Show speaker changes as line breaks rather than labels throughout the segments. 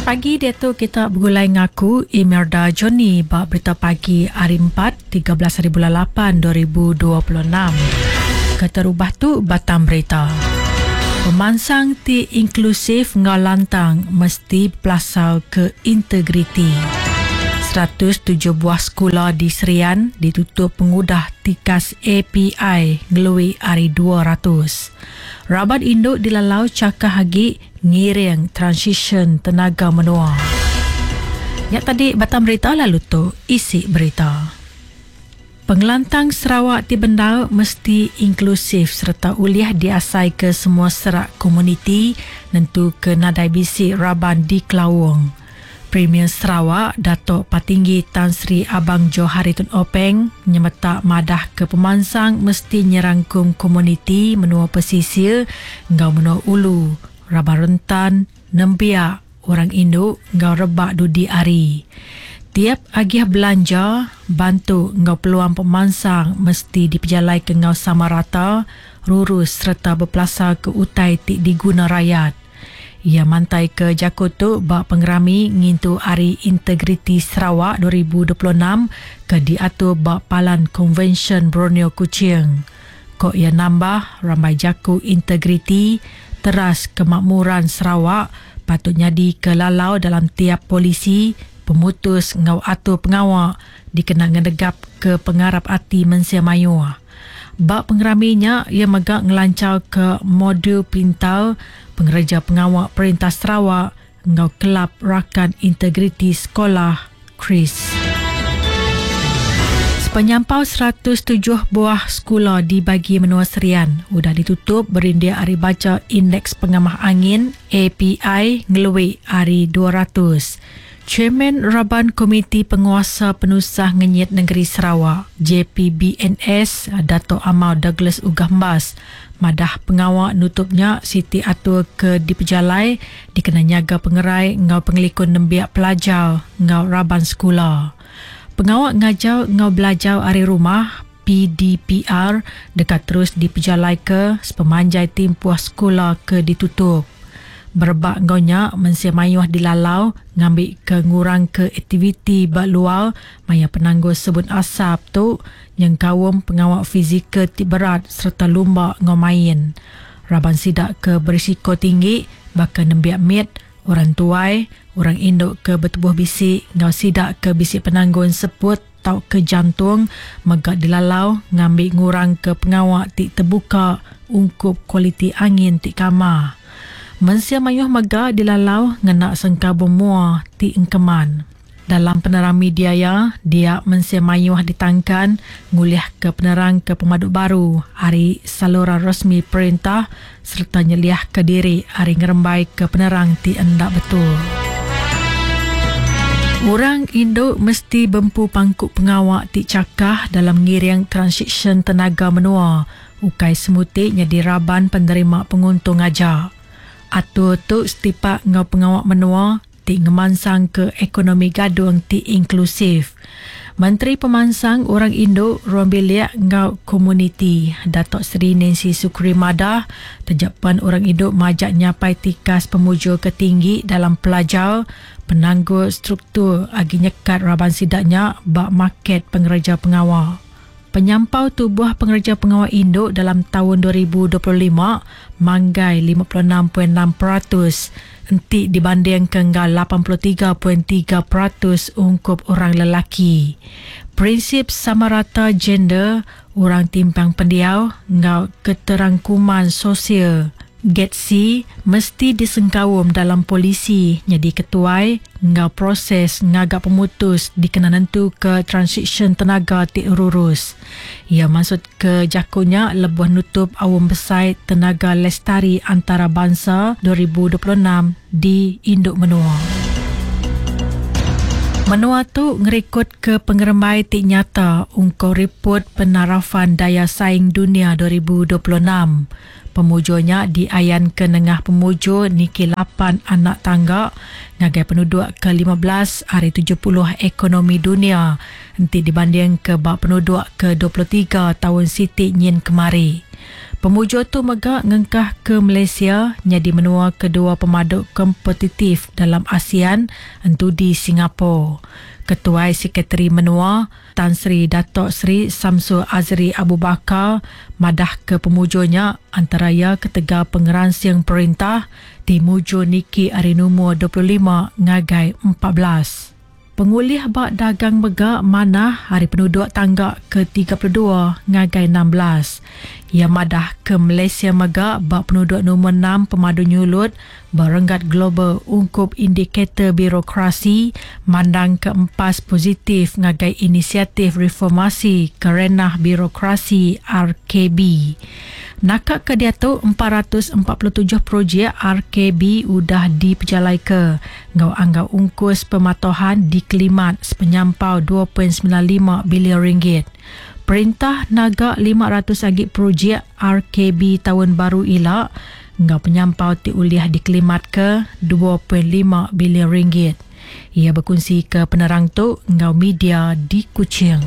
pagi dia tu kita bergulai ngaku Imelda Johnny bak berita pagi hari 4 13 hari bulan 8 2026. Keterubah tu batam berita. Pemansang ti inklusif ngau lantang mesti pelasau ke integriti. 107 buah sekolah di Serian ditutup pengudah tikas API ngelui hari 200. Rabat induk dilalau cakah hagi ngiring transition tenaga menua. Yang tadi batam berita lalu tu isi berita. Pengelantang Sarawak di Bendau mesti inklusif serta uliah diasai ke semua serak komuniti nentu ke nadai bisik Raban di Kelawung. Premier Sarawak Datuk Patinggi Tan Sri Abang Johari Tun Openg nyemetak madah ke pemansang mesti nyerangkum komuniti menua pesisir ngau menua ulu, Rabah Rentan, Nembiak, orang induk ngau rebak dudi ari. Tiap agih belanja, bantu ngau peluang pemansang mesti diperjalai ke ngau sama rata, rurus serta berpelasar ke utai tik diguna rakyat. Ia mantai ke Jakoto bak pengerami ngintu Hari Integriti Sarawak 2026 ke diatur bak Palan Convention Borneo Kuching. Kok ia nambah ramai jaku integriti teras kemakmuran Sarawak patutnya di kelalau dalam tiap polisi pemutus ngau atur pengawak dikenal ngedegap ke pengarap hati Mensia Mayu. Bak pengeraminya ia megak ngelancau ke modul pintau pengereja pengawak Perintah Sarawak ngau kelab rakan integriti sekolah Chris. Sepenyampau 107 buah sekolah dibagi menua Serian sudah ditutup berindia hari baca Indeks Pengamah Angin API ngelui hari 200. Chairman Raban Komiti Penguasa Penusah Ngenyit Negeri Sarawak JPBNS Dato' Amal Douglas Ugambas madah pengawak nutupnya Siti atur ke diperjalai dikena nyaga pengerai ngau pengelikun nembiak pelajar ngau Raban sekolah. Pengawak ngajau ngau belajar hari rumah PDPR dekat terus diperjalai ke sepemanjai tim puas sekolah ke ditutup. Berbak ngaunya Mensia Mayuh dilalau ngambil ke ngurang ke aktiviti bak luar maya penangguh sebut asap tu yang kawum pengawak fizikal ti berat serta lumba ngau main. Raban sidak ke berisiko tinggi bakal nembiak mit orang tuai orang induk ke bertubuh bisik ngau sidak ke bisik penangguh seput tau ke jantung megak dilalau ngambil ngurang ke pengawak ti terbuka ungkup kualiti angin ti kamar. Mensia Mayuh mega dilalau ngenak sengkabung mua ti engkeman. Dalam penerang media dia Mensia Mayuh ditangkan nguliah ke penerang ke pemaduk baru hari saluran resmi perintah serta nyeliah ke diri hari ngerembai ke penerang ti endak betul. Orang induk mesti bempu pangkuk pengawak ti cakah dalam ngiring transition tenaga menua ukai semutiknya di Raban penerima penguntung ajak. Atur tu setipak ngau pengawak menua ti ngemansang ke ekonomi gadung ti inklusif. Menteri Pemansang Orang Induk Rombiliak ngau komuniti Datuk Seri Nancy Sukrimada terjapan orang induk majak nyapai tikas pemuja ketinggi dalam pelajar penangguh struktur agi nyekat Raban sidaknya bak market pengereja pengawak. Penyampau tubuh pengereja pengawal induk dalam tahun 2025 manggai 56.6% entik dibanding kenggal 83.3% ungkup orang lelaki. Prinsip sama rata gender, orang timpang pendiau, ngau keterangkuman sosial GETSI mesti disengkawum dalam polisi nyadi ketuai ngau proses ngagak pemutus dikena nentu ke transition tenaga ti urus. Ia maksud ke jakunya lebuh nutup awam besar tenaga lestari antarabangsa 2026 di Induk Menua. Menua tu ngerekod ke pengerembai ti nyata ungkau report penarafan daya saing dunia 2026. Pemujonya diayan ke nengah pemujo niki 8 anak tangga ngagai penduduk ke-15 hari 70 ekonomi dunia nanti dibanding ke bak penduduk ke-23 tahun Siti Nyin kemari. Pemujo tu megak ngengkah ke Malaysia nyadi menua kedua pemaduk kompetitif dalam ASEAN entu di Singapura. Ketua Sekretari Menua Tan Sri Datuk Sri Samsul Azri Abu Bakar madah ke pemujonya antaranya ketega pengeransing perintah di Mujo Niki hari nombor 25 ngagai 14. Pengulih bak dagang megak manah hari penduduk tanggak ke-32 ngagai 16. Ia madah ke Malaysia megak bak penduduk nombor 6 pemadu nyulut berenggat global ungkup indikator birokrasi mandang keempas positif ngagai inisiatif reformasi kerenah birokrasi RKB. Nakak ke dia tu 447 projek RKB udah diperjalai ke. Ngau anggap ungkus pematuhan dikelimat sepenyampau 2.95 bilion ringgit. Perintah nagak 500 agit projek RKB tahun baru ilak. Ngau penyampau ti uliah dikelimat ke 2.5 bilion ringgit. Ia berkongsi ke penerang tu ngau media di Kuching.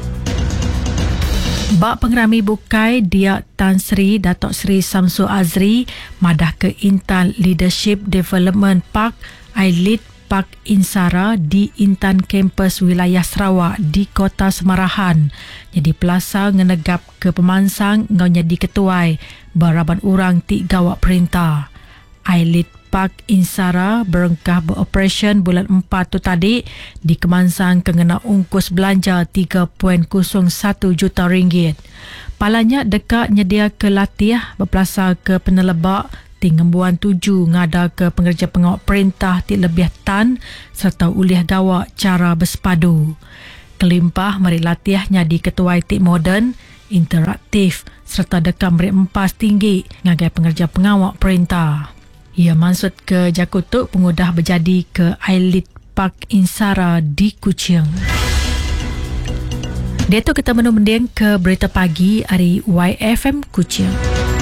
Bak pengerami bukai dia Tan Sri Datuk Sri Samsul Azri madah ke Intan Leadership Development Park Ailit Park Insara di Intan Kampus Wilayah Sarawak di Kota Semarahan. Jadi pelasa ngenegap ke pemansang ngau jadi ketuai beraban orang ti gawak perintah. Ailit Park Insara berengkah beroperasi bulan 4 tu tadi di kemansang kengena ungkus belanja 3.01 juta ringgit. Palanya dekat nyedia ke latih berpelasa ke penelebak ti ngembuan 7 ngada ke pengerja pengawal perintah ti lebih tan serta ulih gawak cara bersepadu. Kelimpah mari latihnya di ketua ti moden, interaktif serta dekat meri empas tinggi ngagai pengerja pengawal perintah. Ia maksud ke Jakutuk pengudah berjadi ke Ailit Park Insara di Kuching. Dia tu kita menunding ke berita pagi hari YFM Kuching.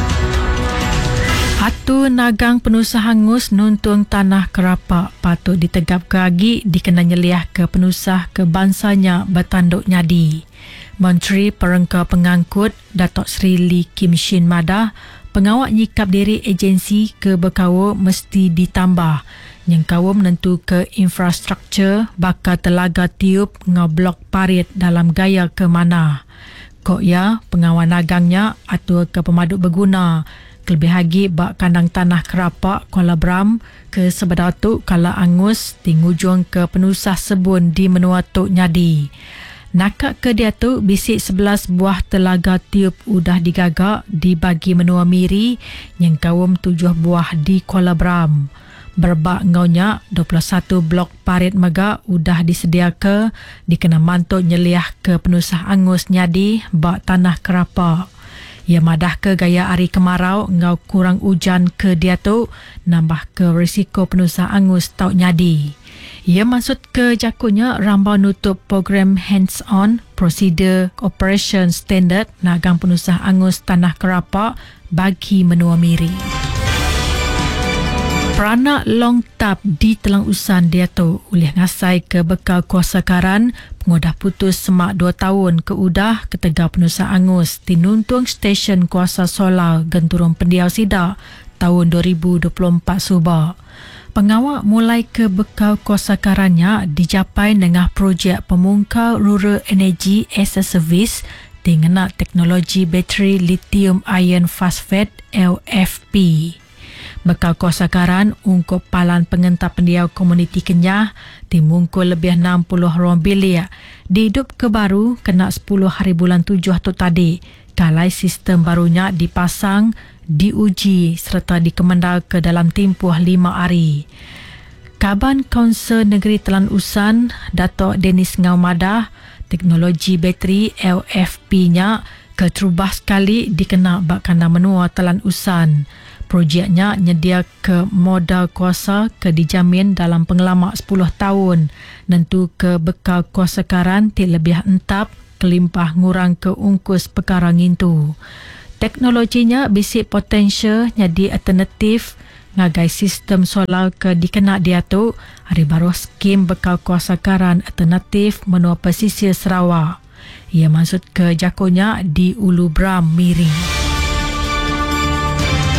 Atu nagang penusa hangus nuntung tanah kerapak patut ditegap kagi dikena nyeliah ke penusah ke bansanya bertanduk nyadi. Menteri Perengka Pengangkut Datuk Sri Lee Kim Shin madah pengawak nyikap diri agensi ke berkawa mesti ditambah. Yang kawa menentu ke infrastruktur bakal telaga tiup ngau blok parit dalam gaya ke mana. Kok ya pengawal nagangnya atau ke pemaduk berguna. Kelebih lagi bak kandang tanah kerapak Kuala Bram ke sebedatu kala angus tingujung ke penusah sebun di menua Tok Nyadi. Nakak ke dia tu bisik 11 buah telaga tiup udah digagak dibagi menua Miri yang kawum 7 buah di Kuala Bram. Berbak ngaunya 21 blok parit mega udah disedia ke dikena mantuk nyeliah ke penusah angus Nyadi bak tanah kerapak. Ia madah ke gaya hari kemarau ngau kurang hujan ke dia tu nambah ke risiko penusah angus Tok Nyadi. Ia maksud ke jakunya rambau nutup program hands-on prosedur operation standard nagang penusah angus tanah kerapak bagi menua Miri. Peranak long tap di Telang Usan dia tu oleh ngasai ke bekal kuasa karan pengudah putus semak 2 tahun ke udah ketega penusah angus tinuntung stesen kuasa solar genturung pendiau sidak tahun 2024 subak. Pengawak mulai ke bekal kuasa karannya dicapai dengan projek pemungkal rural energy as a service dengan teknologi bateri lithium iron phosphate LFP. Bekal kuasa karan ungkup palan pengentap pendiau komuniti Kenyah dimungkul lebih 60 ruang bilik dihidup ke baru kena 10 hari bulan 7 tu tadi. Kalai sistem barunya dipasang, diuji serta dikemendal ke dalam tempoh 5 hari. Kaban Kaunsil Negeri Telan Usan, Datuk Dennis Ngaumadah, teknologi bateri LFP-nya keterubah sekali dikena bakana menua Telan Usan. Projeknya nyedia ke modal kuasa ke dijamin dalam pengalaman 10 tahun. Nentu ke bekal kuasa karan ti lebih entap kelimpah ngurang ke ungkus perkara ngintu. Teknologinya bisik potensial jadi alternatif ngagai sistem solar ke dikena dia tu hari baru skim bekal kuasa karan alternatif menua pesisir Sarawak. Ia maksud ke jakonya di Ulu Bram Miri.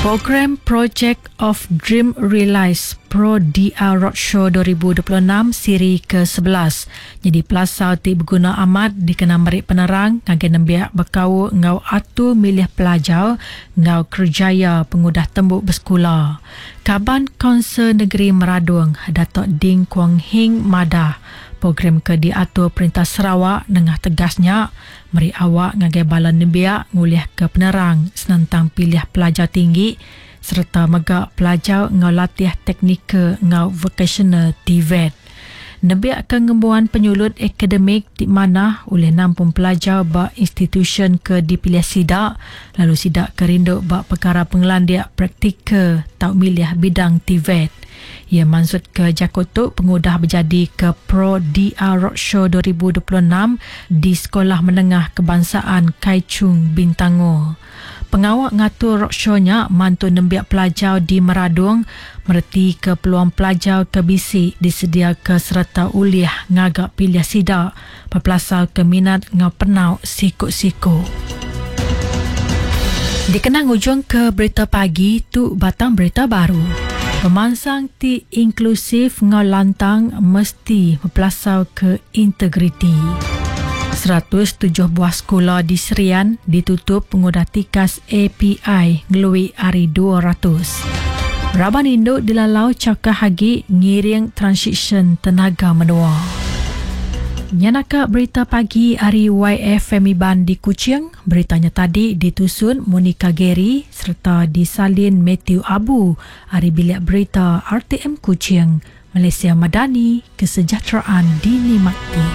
Program Project of Dream Realize Pro DR Roadshow 2026 siri ke-11. Jadi pelasau ti berguna amat dikena merik penerang ngagen nembiak berkau ngau atu milih pelajar ngau kerjaya pengudah tembuk bersekolah. Kaban Kaunsil Negeri Meradung Datuk Ding Kuang Hing Madah program ke diatur Perintah Sarawak nengah tegasnya meri awak ngagai balan nembiak nguliah ke penerang senantang pilih pelajar tinggi serta megak pelajar ngau latih teknika ngau vocational TVET. Nembiak kengembuan penyulut akademik di mana oleh 60 pelajar bak institution ke dipilih sidak lalu sidak kerinduk bak perkara pengelandiak praktika tau milih bidang TVET. Ia maksud ke Jakotuk pengudah berjadi ke Pro DR Roadshow 2026 di Sekolah Menengah Kebangsaan Kaichung Bintango. Pengawak ngatur roadshow-nya mantu nembiak pelajar di Meradung mereti ke peluang pelajar ke bisik disedia ke serta uliah ngagak pilih sidak berpelasal ke minat ngau penau sikut-sikut. Dikenang ujung ke berita pagi tu batang berita baru. Pemansang ti inklusif ngau lantang mesti berpelasau ke integriti. 107 buah sekolah di Serian ditutup pengudah tikas API ngelui hari 200. Raban induk dilalau cakah hagi ngiring transition tenaga menua. Nyanaka berita pagi hari YFM Iban di Kuching. Beritanya tadi ditusun Monica Gary serta disalin Matthew Abu. Hari bilik berita RTM Kuching. Malaysia Madani, kesejahteraan dinikmati.